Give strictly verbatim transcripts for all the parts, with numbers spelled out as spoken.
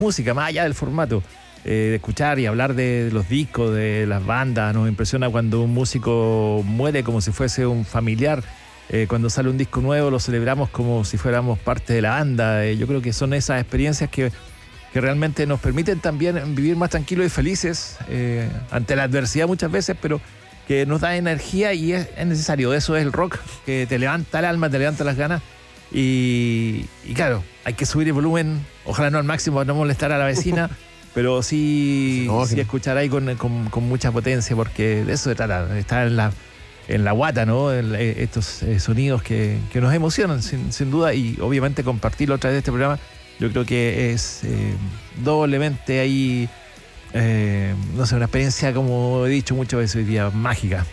música, más allá del formato. Eh, de escuchar y hablar de, de los discos, de las bandas. Nos impresiona cuando un músico muere como si fuese un familiar. Eh, cuando sale un disco nuevo lo celebramos como si fuéramos parte de la banda. Eh, yo creo que son esas experiencias que, que realmente nos permiten también vivir más tranquilos y felices eh, ante la adversidad muchas veces, pero que nos da energía y es, es necesario. Eso es el rock, que te levanta el alma, te levanta las ganas. Y, y claro, hay que subir el volumen, ojalá no al máximo para no molestar a la vecina. Pero sí, no, sí escuchar ahí con, con, con mucha potencia, porque de eso se trata, está en la, en la guata, ¿no? El, estos eh, sonidos que, que nos emocionan, sin, sin duda, y obviamente compartirlo a través de este programa, yo creo que es eh, doblemente ahí, eh, no sé, una experiencia, como he dicho muchas veces hoy día, mágica.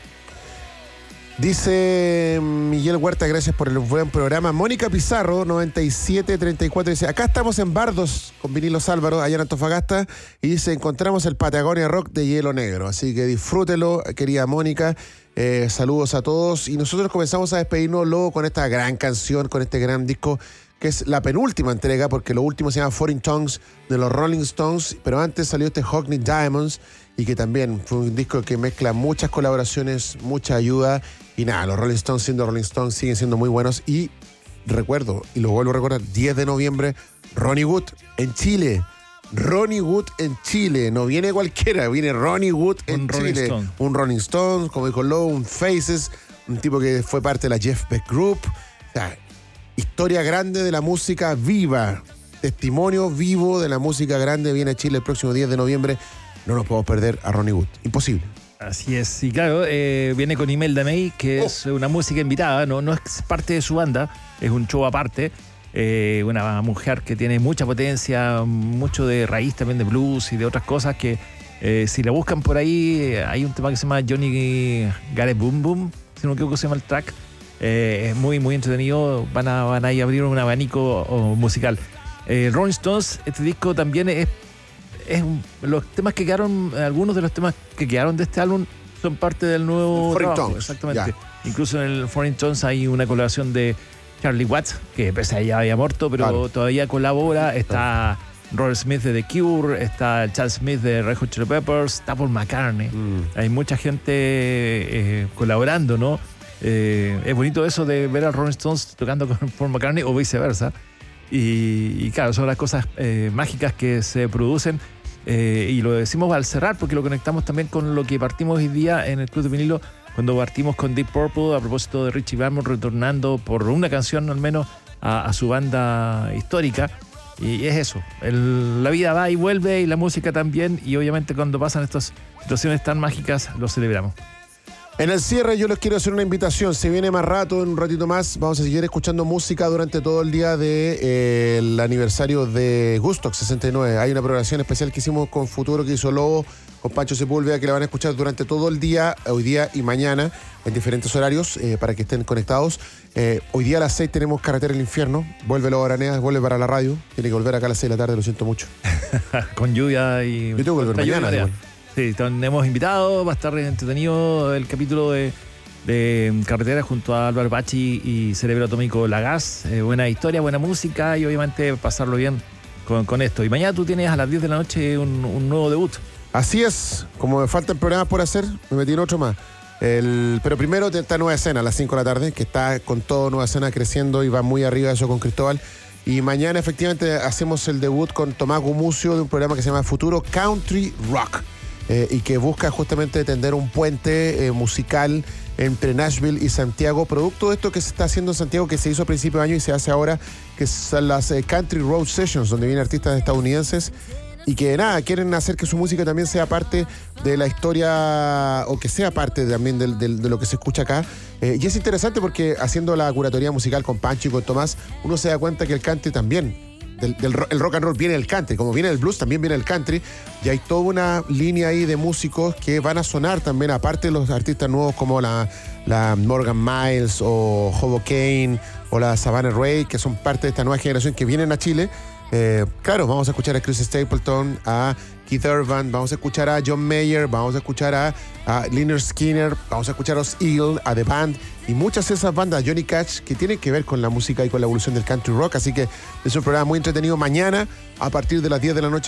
Dice Miguel Huerta, gracias por el buen programa. Mónica Pizarro, noventa y siete treinta y cuatro, dice, acá estamos en Bardos con Vinilos Álvaro, allá en Antofagasta, y dice, encontramos el Patagonia Rock de Hielo Negro. Así que disfrútelo, querida Mónica. Eh, saludos a todos. Y nosotros comenzamos a despedirnos luego con esta gran canción, con este gran disco, que es la penúltima entrega, porque lo último se llama Foreign Tongues de los Rolling Stones, pero antes salió este Hockney Diamonds, y que también fue un disco que mezcla muchas colaboraciones, mucha ayuda. Y nada, los Rolling Stones siendo Rolling Stones siguen siendo muy buenos. Y recuerdo, y lo vuelvo a recordar, diez de noviembre, Ronnie Wood en Chile. Ronnie Wood en Chile. No viene cualquiera, viene Ronnie Wood en un Chile. Rolling Stone. Un Rolling Stone, como dijo Lowe, un Faces, un tipo que fue parte de la Jeff Beck Group. O sea, historia grande de la música viva. Testimonio vivo de la música grande. Viene a Chile el próximo diez de noviembre. No nos podemos perder a Ronnie Wood. Imposible. Así es, y claro, eh, viene con Imelda May, que oh. es una música invitada, no, no es parte de su banda, es un show aparte, eh, una mujer que tiene mucha potencia, mucho de raíz también de blues y de otras cosas que eh, si la buscan por ahí, hay un tema que se llama Johnny Got a Boom Boom, si no me equivoco se llama el track, eh, es muy muy entretenido, van a, van a ir a abrir un abanico oh, musical. Eh, Rolling Stones, este disco también es Es un, los temas que quedaron, algunos de los temas que quedaron de este álbum son parte del nuevo Foreign trabajo, Tongues, exactamente. ya. Incluso en el Foreign Tongues hay una colaboración de Charlie Watts, que pese a ya había muerto, pero claro, todavía colabora. Está Robert Smith de The Cure, está Charles Smith de Red Hot Chili Peppers, está Paul McCartney. Mm. Hay mucha gente eh, colaborando, ¿no? Eh, es bonito eso de ver a Rolling Stones tocando con Paul McCartney o viceversa. Y, y claro, son las cosas eh, mágicas que se producen. Eh, y lo decimos al cerrar porque lo conectamos también con lo que partimos hoy día en el Club de Vinilo, cuando partimos con Deep Purple a propósito de Richie Blackmore retornando por una canción al menos a, a su banda histórica. Y es eso, el, la vida va y vuelve y la música también, y obviamente cuando pasan estas situaciones tan mágicas lo celebramos. En el cierre yo les quiero hacer una invitación. Se viene más rato, en un ratito más. Vamos a seguir escuchando música durante todo el día del de, eh, aniversario de Gustock sesenta y nueve. Hay una programación especial que hicimos con Futuro, que hizo Lobo, con Pancho Sepúlveda, que la van a escuchar durante todo el día, hoy día y mañana, en diferentes horarios, eh, para que estén conectados. Eh, hoy día a las seis tenemos Carretera del Infierno. Vuelve Lobo Aranea, vuelve para la radio. Tiene que volver acá a las seis de la tarde, lo siento mucho. Con lluvia y... Yo tengo que volver mañana, igual. Sí, tenemos invitados, va a estar entretenido el capítulo de, de Carretera junto a Álvaro Pachi y Cerebro Atómico Lagaz. Eh, buena historia, buena música y obviamente pasarlo bien con, con esto. Y mañana tú tienes a las diez de la noche un, un nuevo debut. Así es, como me faltan programas por hacer, me metí en otro más. El, pero primero está Nueva Escena a las cinco de la tarde, que está con todo Nueva Escena creciendo y va muy arriba eso con Cristóbal. Y mañana efectivamente hacemos el debut con Tomás Gumucio de un programa que se llama Futuro Country Rock. Eh, y que busca justamente tender un puente eh, musical entre Nashville y Santiago, producto de esto que se está haciendo en Santiago, que se hizo a principio de año y se hace ahora, que son las eh, Country Road Sessions, donde vienen artistas estadounidenses y que nada, quieren hacer que su música también sea parte de la historia, o que sea parte también de, de, de lo que se escucha acá. Eh, y es interesante porque haciendo la curatoría musical con Pancho y con Tomás, uno se da cuenta que el country también, Del, del el rock and roll viene el country, como viene el blues también viene el country, y hay toda una línea ahí de músicos que van a sonar también, aparte de los artistas nuevos como la, la Morgan Miles o Hobo Kane o la Savannah Ray, que son parte de esta nueva generación que vienen a Chile. Eh, claro, vamos a escuchar a Chris Stapleton, a Keith Urban, vamos a escuchar a John Mayer, vamos a escuchar a, a Lynyrd Skynyrd, vamos a escuchar a Os Eagle, a The Band y muchas de esas bandas, Johnny Cash, que tienen que ver con la música y con la evolución del country rock. Así que es un programa muy entretenido. Mañana a partir de las diez de la noche